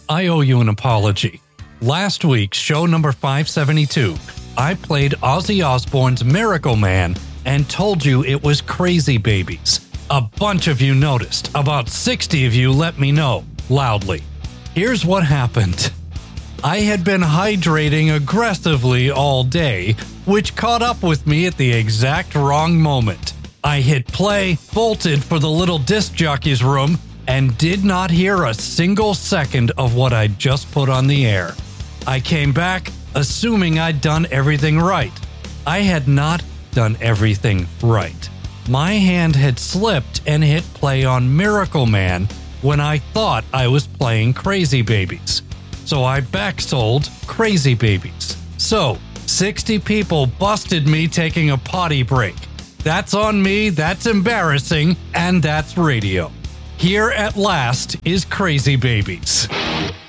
I owe you an apology. Last week's show number 572, I played Ozzy Osbourne's Miracle Man and told you it was Crazy Babies. A bunch of you noticed. About 60 of you let me know, loudly. Here's what happened. I had been hydrating aggressively all day, which caught up with me at the exact wrong moment. I hit play, bolted for the little disc jockey's room, and did not hear a single second of what I'd just put on the air. I came back, assuming I'd done everything right. I had not done everything right. My hand had slipped and hit play on Miracle Man when I thought I was playing Crazy Babies. So I backsold Crazy Babies. So, 60 people busted me taking a potty break. That's on me, that's embarrassing, and that's radio. Here at last is Crazy Babies.